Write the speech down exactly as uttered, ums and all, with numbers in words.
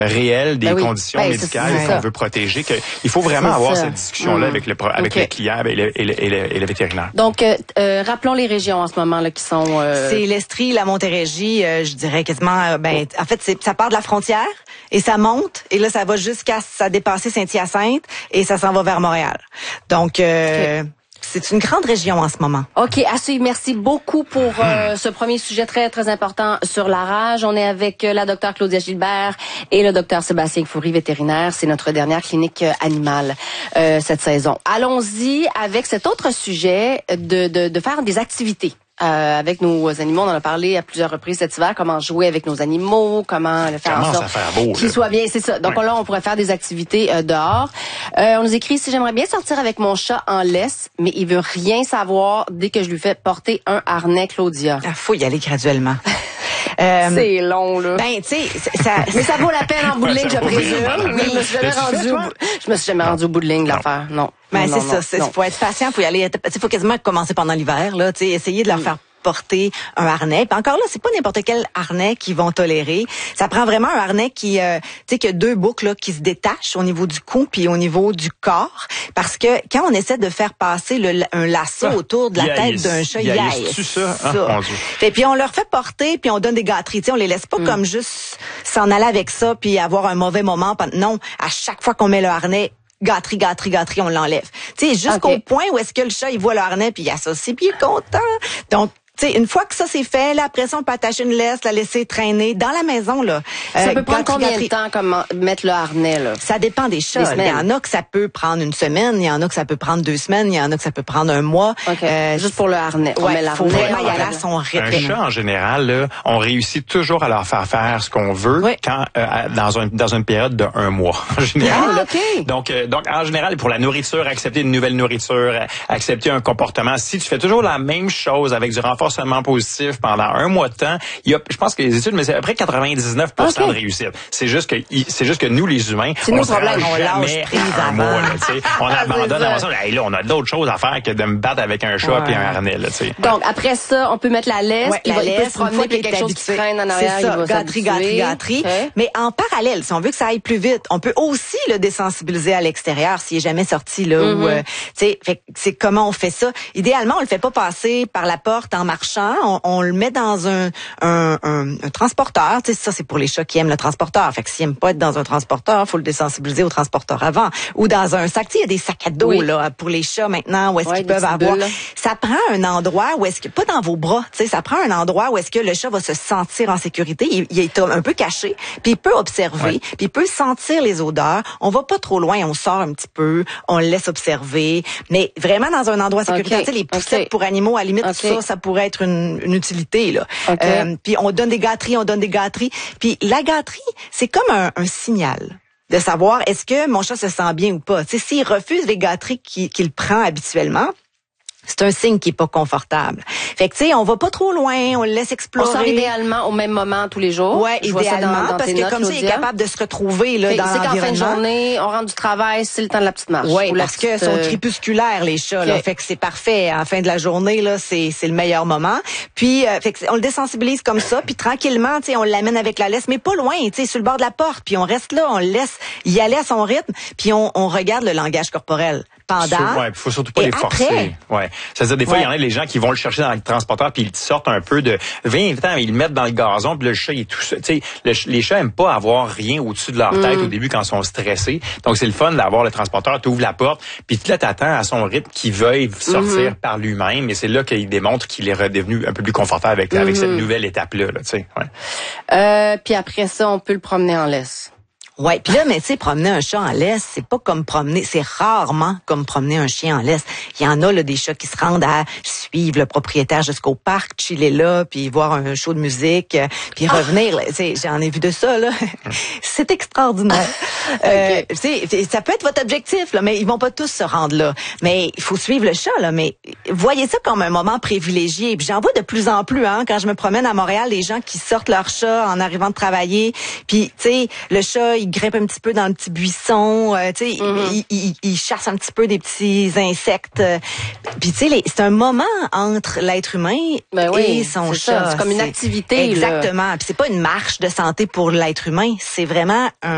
réel des ben oui. conditions ben, médicales qu'on veut protéger. Que, il faut vraiment c'est avoir ça. cette discussion-là mmh. avec le avec okay. le client et le, et le, et le, et le vétérinaire. Donc, euh, euh, rappelons les régions en ce moment là qui sont... Euh... C'est l'Estrie, la Montérégie, euh, je dirais quasiment... Euh, ben, en fait, c'est, ça part de la frontière et ça monte. Et là, ça va jusqu'à... Ça dépasser Saint-Hyacinthe et ça s'en va vers Montréal. Donc... Euh, okay. C'est une grande région en ce moment. OK, à suivre. Merci beaucoup pour euh, ce premier sujet très, très important sur la rage. On est avec euh, la docteure Claudia Gilbert et le docteur Sébastien Fourie, vétérinaire. C'est notre dernière clinique euh, animale euh, cette saison. Allons-y avec cet autre sujet de, de, de faire des activités. Euh, avec nos animaux, on en a parlé à plusieurs reprises cet hiver, comment jouer avec nos animaux, comment le faire en sorte qu'ils soient bien, c'est ça. Donc ouais. là, on pourrait faire des activités euh, dehors. Euh, on nous écrit, si j'aimerais bien sortir avec mon chat en laisse, mais il veut rien savoir dès que je lui fais porter un harnais, Claudia. Il faut y aller graduellement. Euh, c'est long, là. Ben, tu sais, ça... mais ça vaut la peine en bout de ligne, je présume. Mais je me suis jamais rendu au bout, je me suis jamais rendu au bout de ligne, l'affaire. Non. Ben, non, c'est non, ça. Il faut être patient, faut y aller. Il faut quasiment commencer pendant l'hiver, là. Tu sais, essayer de leur faire porter un harnais. Puis encore là, c'est pas n'importe quel harnais qu'ils vont tolérer. Ça prend vraiment un harnais qui, euh, tu sais, qui a deux boucles là, qui se détachent au niveau du cou puis au niveau du corps, parce que quand on essaie de faire passer le, un lasso ah, autour de la tête d'un chat, il y a ça. ça. Ah, mon Dieu. Et puis on leur fait porter puis on donne des gâteries. Tu sais, on les laisse pas mm. comme juste s'en aller avec ça puis avoir un mauvais moment. Non, à chaque fois qu'on met le harnais, gâterie, gâterie, gâterie, on l'enlève. Tu sais, jusqu'au okay. point où est-ce que le chat, il voit le harnais puis il associe puis il est content. Donc, t'sais, une fois que ça c'est fait, là, après ça, on peut attacher une laisse, la laisser traîner dans la maison, là. Ça euh, peut prendre combien gâterie. de temps, comme mettre le harnais, là? Ça dépend des chats. Il y en a que ça peut prendre une semaine, il y en a que ça peut prendre deux semaines, il y en a que ça peut prendre un mois. Okay. Euh, Juste pour le harnais. On ouais, met faut vraiment y aller à son rythme. Un chat, en général, là, on réussit toujours à leur faire faire ce qu'on veut oui. quand, euh, dans, un, dans une période de un mois, en général. Ah, okay. Donc, euh, donc, en général, pour la nourriture, accepter une nouvelle nourriture, accepter un comportement. Si tu fais toujours la même chose avec du renforcement positif, pendant un mois de temps, il y a, je pense que les études, mais c'est à peu près quatre-vingt-dix-neuf pour cent okay. de réussite. C'est juste que, c'est juste que nous, les humains, c'est on se rend jamais à un mois, là, tu sais. On abandonne avant ça. Hey, là, on a d'autres choses à faire que de me battre avec un chat ouais. et un harnais, là, tu sais. Donc, après ça, on peut mettre la laisse, ouais, puis la il laisse, peut se promener, puis quelque chose qui traîne en arrière, c'est ça, il va gâterie, gâterie, gâterie. Okay. Mais en parallèle, si on veut que ça aille plus vite, on peut aussi le désensibiliser à l'extérieur s'il est jamais sorti, là, mm-hmm. ou, euh, tu sais, fait c'est comment on fait ça. Idéalement, on le fait pas passer par la porte en marchant, on, on le met dans un Un, un, un, un transporteur, tu sais, ça c'est pour les chats qui aiment le transporteur. Fait que s'ils aiment pas être dans un transporteur, faut le désensibiliser au transporteur avant. Ou dans un sac, tu sais, il y a des sacs à dos oui. là pour les chats maintenant où est-ce ouais, qu'ils peuvent avoir. Bulles. Ça prend un endroit où est-ce que pas dans vos bras, tu sais, ça prend un endroit où est-ce que le chat va se sentir en sécurité. Il, il est un peu caché, puis il peut observer, ouais. puis il peut sentir les odeurs. On va pas trop loin, on sort un petit peu, on le laisse observer, mais vraiment dans un endroit sécuritaire. Okay. Tu sais, les poussettes okay. pour animaux, à la limite okay. ça, ça pourrait être une, une utilité là. Okay. Euh, puis on donne des gâteries, on donne des gâteries. Puis la gâterie, c'est comme un, un signal de savoir est-ce que mon chat se sent bien ou pas. Tu sais, s'il refuse les gâteries qu'il, qu'il prend habituellement, c'est un signe qui est pas confortable. Fait que tu sais, on va pas trop loin, on le laisse explorer. On sort idéalement au même moment tous les jours. Ouais, Je idéalement, dans, dans parce que notes, comme ça, il est capable de se retrouver là fait, dans l'environnement. C'est qu'en fin de journée, on rentre du travail, c'est le temps de la petite marche. Oui, parce que sont crépusculaires les chats. Okay. Là, fait que c'est parfait. À la fin de la journée, là, c'est c'est le meilleur moment. Puis, euh, fait que on le désensibilise comme ça, puis tranquillement, tu sais, on l'amène avec la laisse, mais pas loin, tu sais, sur le bord de la porte. Puis on reste là, on le laisse y aller à son rythme, puis on, on regarde le langage corporel. Pendant. Ouais, faut surtout pas et les forcer. Après. Ouais. C'est-à-dire des fois il ouais. y en a des gens qui vont le chercher dans le transporteur puis ils sortent un peu de vingt ans, ils le mettent dans le gazon puis le chat il est tout seul. Tu sais, le, les chats aiment pas avoir rien au-dessus de leur tête mm. au début quand ils sont stressés. Donc c'est le fun d'avoir le transporteur, tu ouvres la porte puis là t'attends à son rythme qu'il veuille sortir mm-hmm. par lui-même et c'est là qu'il démontre qu'il est redevenu un peu plus confortable avec, mm-hmm. avec cette nouvelle étape là, là tu sais. Ouais. Euh, puis après ça, on peut le promener en laisse. Ouais, puis là, mais tu sais, promener un chat en laisse, c'est pas comme promener, c'est rarement comme promener un chien en laisse. Il y en a là des chats qui se rendent à suivre le propriétaire jusqu'au parc, chiller là, puis voir un show de musique, puis revenir. Tu sais, j'en ai vu de ça là. C'est extraordinaire. euh, tu sais, ça peut être votre objectif là, mais ils vont pas tous se rendre là. Mais il faut suivre le chat là. Mais voyez ça comme un moment privilégié. Puis j'en vois de plus en plus hein, quand je me promène à Montréal, les gens qui sortent leur chat en arrivant de travailler, puis tu sais, le chat il grimpe un petit peu dans le petit buisson, euh, tu sais, mm-hmm. il, il, il chasse un petit peu des petits insectes. Euh, Puis tu sais, c'est un moment entre l'être humain ben oui, et son chat. C'est comme une activité. Exactement. Puis c'est pas une marche de santé pour l'être humain, c'est vraiment un